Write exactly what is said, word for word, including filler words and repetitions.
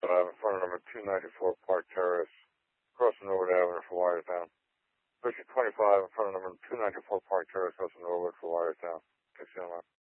Uh, in front of number two ninety-four Park Terrace, across from Norwood Avenue for Wyertown. Section twenty-five in front of number two ninety-four Park Terrace, across from Norwood for Wyertown. Takes you